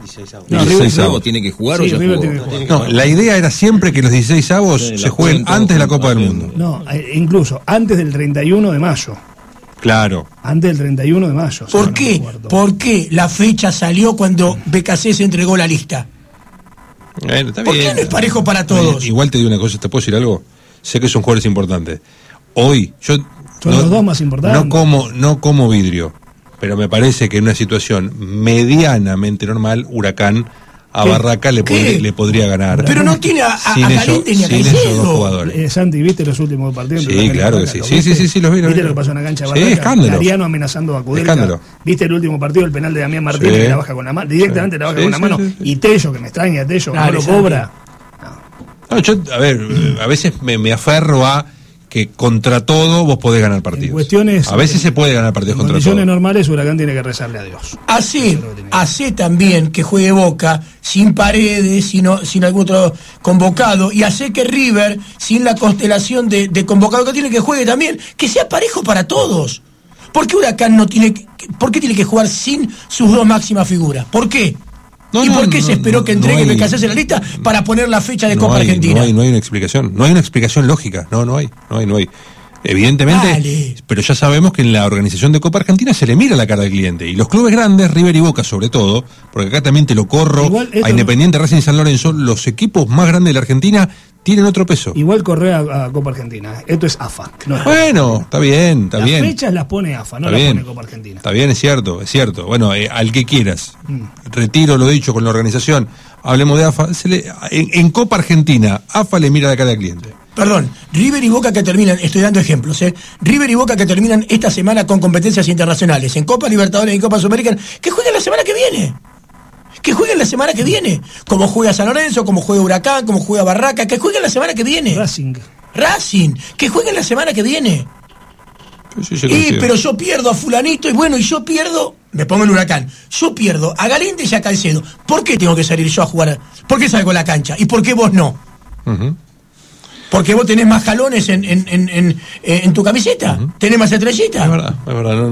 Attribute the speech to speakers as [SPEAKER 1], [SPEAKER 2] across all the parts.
[SPEAKER 1] No, 16avos tiene que jugar, sí, o ya jugó.
[SPEAKER 2] No, la idea era siempre que los 16avos se jueguen antes de la Copa del Mundo.
[SPEAKER 3] No, incluso antes del 31 de mayo.
[SPEAKER 2] Claro.
[SPEAKER 3] Antes del 31 de mayo.
[SPEAKER 4] ¿Por qué? ¿Por qué la fecha salió cuando BKC se entregó la lista?
[SPEAKER 2] Bueno, está
[SPEAKER 4] ¿Por
[SPEAKER 2] bien.
[SPEAKER 4] qué no es parejo para todos?
[SPEAKER 2] Igual te digo una cosa, ¿te puedo decir algo? Sé que son jugadores importantes. Hoy, yo
[SPEAKER 3] son los dos más importantes.
[SPEAKER 2] No como vidrio, pero me parece que en una situación medianamente normal, Huracán a Barraca le podría ganar.
[SPEAKER 4] Pero no tiene a Caliente ni a Caicedo.
[SPEAKER 3] Santi, ¿viste los últimos partidos?
[SPEAKER 2] Sí, claro que sí. Sí, los vi.
[SPEAKER 3] ¿Viste lo que pasó en la cancha de Barraca?
[SPEAKER 2] Sí, escándalo.
[SPEAKER 3] Mariano amenazando a Kudelka.
[SPEAKER 2] Escándalo.
[SPEAKER 3] ¿Viste el último partido, el penal de Damián Martínez, que la baja con la mano? Directamente la baja con la mano. Y Tello, que me extraña, Tello, no lo cobra.
[SPEAKER 2] No, yo, a veces me aferro a que contra todo vos podés ganar partidos. A veces se puede ganar partidos contra todo. En
[SPEAKER 3] condiciones normales, Huracán tiene que rezarle a Dios.
[SPEAKER 4] Hace también que juegue Boca sin Paredes, sin algún otro convocado, y hace que River, sin la constelación de convocado que tiene, que juegue también, que sea parejo para todos. ¿Por qué Huracán por qué tiene que jugar sin sus dos máximas figuras? ¿Por qué? ¿Y por qué se esperó que entregue BKC en la lista para poner la fecha de Copa Argentina?
[SPEAKER 2] No hay una explicación. No hay una explicación lógica. No hay. Evidentemente, pero ya sabemos que en la organización de Copa Argentina se le mira la cara al cliente. Y los clubes grandes, River y Boca sobre todo, porque acá también te lo corro, a Independiente, Racing y San Lorenzo, los equipos más grandes de la Argentina tienen otro peso.
[SPEAKER 3] Igual corre a Copa Argentina. Esto es AFA.
[SPEAKER 2] Bueno, está bien.
[SPEAKER 3] Las fechas las pone AFA, no las pone Copa Argentina.
[SPEAKER 2] Está bien, es cierto. Bueno, al que quieras. Retiro lo dicho con la organización. Hablemos de AFA. En Copa Argentina, AFA le mira la cara al cliente.
[SPEAKER 4] Perdón, River y Boca que terminan, estoy dando ejemplos, River y Boca que terminan esta semana con competencias internacionales, en Copa Libertadores y en Copa Sudamericana, que jueguen la semana que viene. Como juega San Lorenzo, como juega Huracán, como juega Barraca, que jueguen la semana que viene. Racing, que jueguen la semana que viene. Pero yo pierdo a fulanito y yo pierdo, me pongo en Huracán, yo pierdo a Galíndez y a Caicedo. ¿Por qué tengo que salir yo a jugar? ¿Por qué salgo a la cancha? ¿Y por qué vos no? Porque vos tenés más jalones en tu camiseta, tenés más estrellitas.
[SPEAKER 2] Es verdad,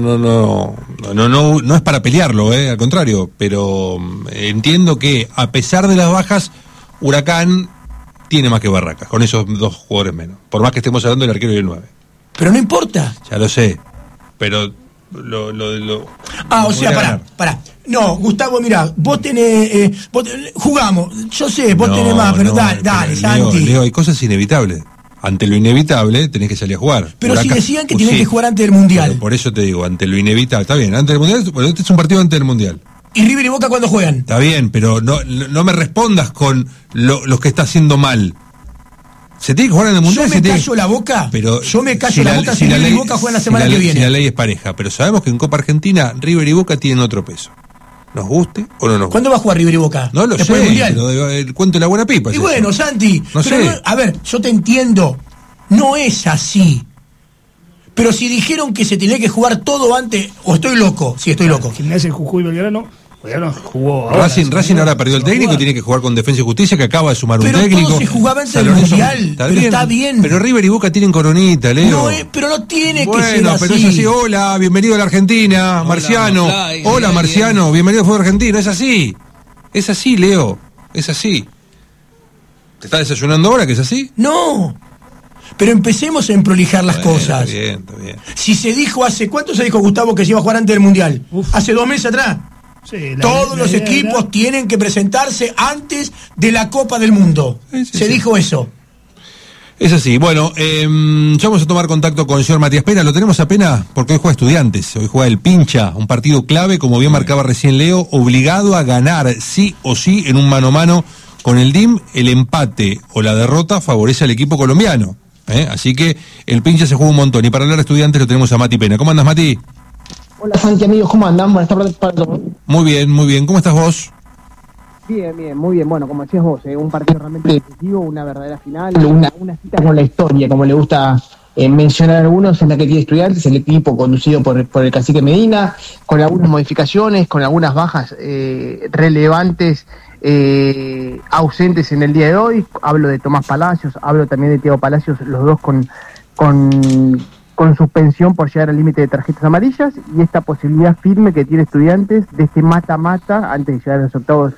[SPEAKER 2] no es para pelearlo, al contrario, pero entiendo que a pesar de las bajas, Huracán tiene más que Barraca, con esos dos jugadores menos, por más que estemos hablando del arquero y el 9.
[SPEAKER 4] Pero no importa.
[SPEAKER 2] Ya lo sé, pero
[SPEAKER 4] pará. No, Gustavo, mirá, vos tenés, jugamos, yo sé, vos tenés más, pero dale, Santi.
[SPEAKER 2] Leo, hay cosas inevitables. Ante lo inevitable tenés que salir a jugar.
[SPEAKER 4] Pero Huracán, si decían que tienen que jugar antes del Mundial.
[SPEAKER 2] Por eso te digo, ante lo inevitable. Está bien, antes del Mundial, bueno, este es un partido antes del Mundial.
[SPEAKER 4] ¿Y River y Boca cuándo juegan?
[SPEAKER 2] Está bien, pero no me respondas con lo que está haciendo mal. Se tiene que jugar en el Mundial.
[SPEAKER 4] Yo me callo la boca si River y Boca juegan la semana que viene.
[SPEAKER 2] Si la ley es pareja, pero sabemos que en Copa Argentina River y Boca tienen otro peso. ¿Nos guste o no nos guste?
[SPEAKER 4] ¿Cuándo va a jugar River y Boca?
[SPEAKER 2] No lo
[SPEAKER 4] después
[SPEAKER 2] sé,
[SPEAKER 4] del Mundial.
[SPEAKER 2] pero el cuento de la buena pipa.
[SPEAKER 4] Y bueno, eso. Santi,
[SPEAKER 2] no sé.
[SPEAKER 4] A ver, yo te entiendo, no es así. Pero si dijeron que se tenía que jugar todo antes, o estoy loco, sí, estoy loco.
[SPEAKER 3] Gimnasia, Jujuy y Belgrano jugó
[SPEAKER 2] ahora. Racing ahora perdió el técnico y tiene que jugar con Defensa y Justicia, que acaba de sumar un técnico.
[SPEAKER 4] Pero todo se jugaba antes del Mundial, está bien.
[SPEAKER 2] Pero River y Boca tienen coronita, Leo.
[SPEAKER 4] Pero no tiene que ser así.
[SPEAKER 2] Pero es así. Hola, bienvenido a la Argentina, Marciano. Hola, Marciano, bienvenido al fútbol argentino. Es así, Leo, es así. ¿Te estás desayunando ahora que es así?
[SPEAKER 4] No. Pero empecemos a prolijar las cosas.
[SPEAKER 2] Está bien.
[SPEAKER 4] Si se dijo ¿cuánto se dijo, Gustavo, que se iba a jugar antes del Mundial? Hace 2 meses atrás. Sí, todos los equipos tienen que presentarse antes de la Copa del Mundo. Se dijo eso.
[SPEAKER 2] Es así. Bueno, ya vamos a tomar contacto con el señor Matías Pena. Lo tenemos a Pena porque hoy juega Estudiantes. Hoy juega el Pincha, un partido clave, como bien marcaba recién Leo, obligado a ganar sí o sí en un mano a mano con el DIM. El empate o la derrota favorece al equipo colombiano. Así que el Pincha se juega un montón. Y para hablar de Estudiantes lo tenemos a Mati Pena. ¿Cómo andas, Mati?
[SPEAKER 5] Hola, Santi, amigos, ¿cómo andan? Buenas tardes para todos.
[SPEAKER 2] Muy bien. ¿Cómo estás vos?
[SPEAKER 5] Bien, muy bien. Bueno, como decías vos, un partido realmente decisivo, una verdadera final, una cita con la historia, como le gusta mencionar a algunos, en la que tiene Estudiantes, el equipo conducido por el cacique Medina, con algunas modificaciones, con algunas bajas relevantes, ausentes en el día de hoy. Hablo de Tomás Palacios, hablo también de Thiago Palacios, los dos con suspensión por llegar al límite de tarjetas amarillas, y esta posibilidad firme que tiene Estudiantes de este mata-mata antes de llegar a los octavos